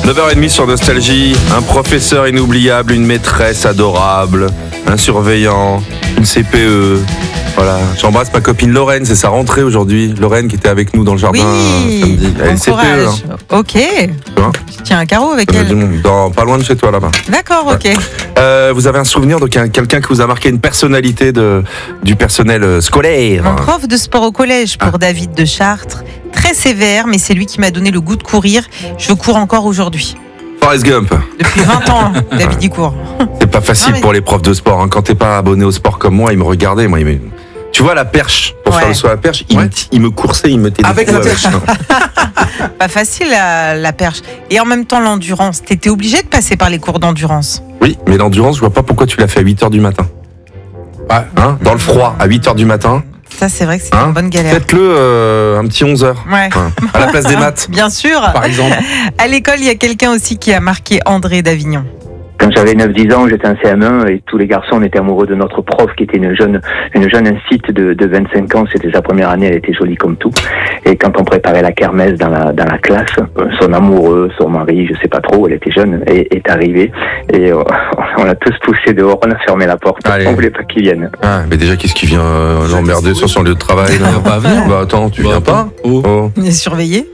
9h30 sur Nostalgie, un professeur inoubliable, une maîtresse adorable, un surveillant, une CPE. Voilà, j'embrasse ma copine Lorraine, c'est sa rentrée aujourd'hui. Lorraine qui était avec nous dans le jardin samedi. Elle est CPE. Hein. Ok. Je tiens un carreau avec elle. Pas loin de chez toi là-bas. D'accord, ok. Vous avez un souvenir de quelqu'un qui vous a marqué, une personnalité du personnel scolaire? Mon prof de sport au collège pour David de Chartres. Très sévère, mais c'est lui qui m'a donné le goût de courir. Je cours encore aujourd'hui. Forrest Gump. Depuis 20 ans, David y court. C'est pas facile pour les profs de sport. Hein. Quand t'es pas abonné au sport comme moi, il me regardait. Tu vois la perche, pour faire le saut à la perche, il me coursait, il me mettait avec la perche. Pas facile la perche. Et en même temps l'endurance. T'étais obligé de passer par les cours d'endurance. Oui, mais l'endurance, je vois pas pourquoi tu l'as fait à 8h du matin. Ouais. Hein, dans le froid, à 8h du matin. Ça, c'est vrai que c'est une bonne galère. Faites-le un petit 11h. Ouais. À la place des maths. Bien sûr. Par exemple. À l'école, il y a quelqu'un aussi qui a marqué André d'Avignon. Quand j'avais 9-10 ans, j'étais en CM1 et tous les garçons, on était amoureux de notre prof qui était une jeune incite de 25 ans. C'était sa première année, elle était jolie comme tout. Et quand on préparait la kermesse dans la classe, son amoureux, son mari, je sais pas trop, elle était jeune, est arrivé. Et on a tous poussé dehors, on a fermé la porte. Allez. On voulait pas qu'il vienne. Ah, mais déjà, qu'est-ce qui vient l'emmerder sur son lieu de travail là? Pas venir. Bah attends, tu viens pas? Il est surveillé.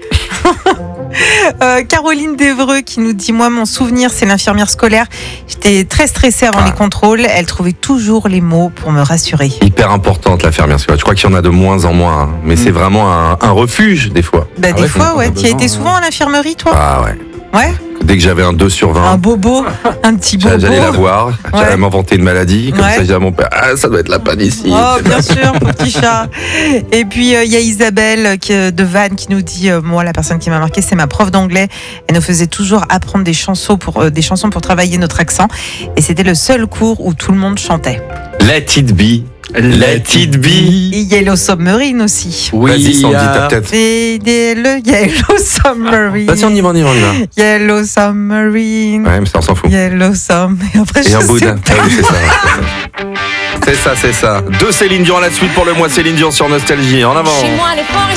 Caroline d'Evreux qui nous dit: moi mon souvenir c'est l'infirmière scolaire, j'étais très stressée avant les contrôles, elle trouvait toujours les mots pour me rassurer. Hyper importante l'infirmière scolaire, je crois qu'il y en a de moins en moins, hein. Mais c'est vraiment un refuge des fois. Des fois tu as été souvent à l'infirmerie toi? Ah ouais. Ouais. Dès que j'avais un 2 sur 20, un bobo, un petit bobo, j'allais la voir, j'allais m'inventer une maladie, comme ça je disais à mon père: ah ça doit être la panicite. Oh bien sûr, mon petit chat. Et puis il y a Isabelle de Vannes qui nous dit: moi la personne qui m'a marqué c'est ma prof d'anglais, elle nous faisait toujours apprendre des chansons pour travailler notre accent, et c'était le seul cours où tout le monde chantait. Let it be. Let it be. Et Yellow Submarine aussi. Oui, vas-y, Sandy, ta tête. C'est le Yellow Submarine. Vas-y, on y va. Yellow Submarine. Ouais, mais ça, on s'en fout. Yellow Submarine. Et après, et un bout. C'est ça. C'est ça. De Céline Dion à la suite pour le mois Céline Dion sur Nostalgie. En avant. Chez moi, les forêts